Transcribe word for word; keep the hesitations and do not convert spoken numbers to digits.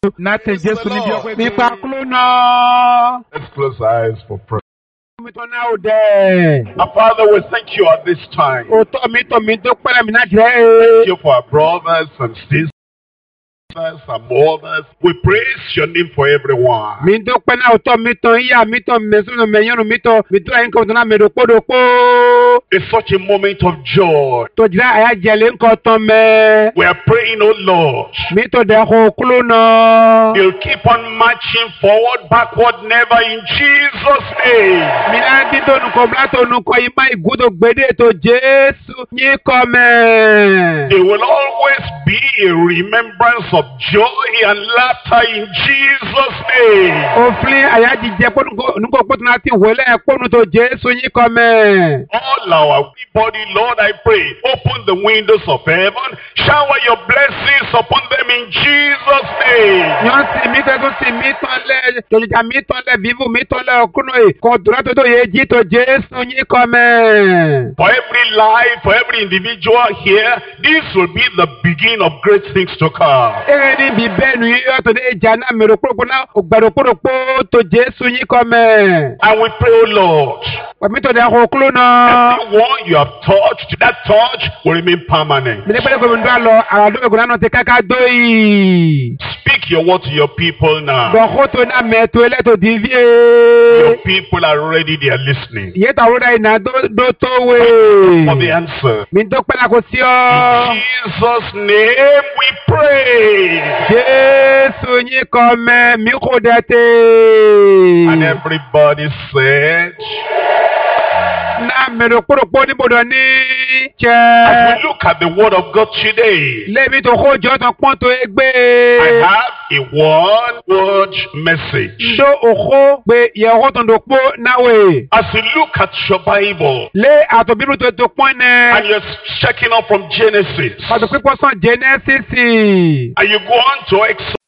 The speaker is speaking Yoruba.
Nate Jesu ni bio kwe. Nípa kúló náà. Let's close our eyes for prayer. Mi tó náà ò dẹ̀. Our Father, we thank you at this time. O tó mi tó mi tó pẹ́lẹ́ mi náà jẹ́. Thank you for our brothers and sisters and mothers. We praise your name for everyone. Mi tó pẹ́ náà o tó mi tó ìyá mi tó mẹ́sùn mẹ́yọ́nù mi tó mi tó ẹ̀yin kan tó náà mẹ́rọ kódòkó. It's such a moment of joy. Tó jìlá àyà jẹ̀lé ńkọ tán mẹ́. We are praying, oh Lord. Mi tó dẹ̀ kó kúló náà. You'll keep on marching forward, backward, never in Jesus' name. Mi náà dín tó nukọ̀ bílá tó nukọ̀ yìí má ìgúdò gbèdé tó Jésù yín kọ́ mẹ́. There will always be a remembrance of joy and laughter in Jesus' name. Òfin àyà jíjẹ pé nukọ̀ pé tó náà ti wọlé ẹ̀kọ́nu tó Jésù yín kọ́ mẹ́. All our body, Lord, I pray, open the windows of heaven, shower your blessings upon them in Jesus' name. Yọ́n sì mí tó sì mí tán lẹ̀ tòjìjà mí tán lẹ̀ bíbù mí tán lẹ̀ ọkùnrin yìí kò dúró tó tó yẹ jí tó Jésù yín kọ́ mẹ́. For every life, for every individual here, this will be the beginning of great things to come. Ere ni bí bẹ́ẹ̀ nu yíyọ́ tó dé ìjà náà mèrò kúròkó náà ògbàdo kúròkó tó Jésù yín kọ́ mẹ́. And we pray, oh Lord, Pẹ̀mí tó dẹ̀ kó kúló náà. everyone you have touched, that touch will remain permanent. Mi ní pẹ́lẹ́ gómìnà dúró lọ àràdó ẹ̀gùn náà ti káká dó yìí. Speak your word to your people now. Dọ̀kó tó náà mẹ́tò ẹlẹ́tò dìvíé. Your people are ready, they are listening. Ìyẹ́ tàwọn ọ̀rọ̀ ìnà dó tó wé. For the answer. Mi tó pẹ́lá kò sí In ọ́. Jesus' name we pray. Jésù yín kọ́ mẹ́ mi kò dẹ̀ tè. And everybody said, Náà mèrò kúròkó níbodò ní as jẹ́. we look at the word of God today, Lébi tó kó jọ́ tán pọ́n tó I égbé. have a one word message. Ṣó òkó pé yẹ̀wò tó ń dò pó náwó. As you look at your Bible Lé àtọ̀ bíbélì tó tó pọ́n nẹ. and you're checking up from Genesis, Pàtó pípọ́ sàn Jẹ́nẹ́sísì. and you go on to Exodus.